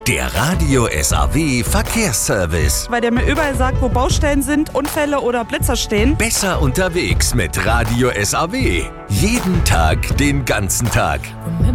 Der Radio SAW Verkehrsservice. Weil der mir überall sagt, wo Baustellen sind, Unfälle oder Blitzer stehen. Besser unterwegs mit Radio SAW. Jeden Tag, den ganzen Tag.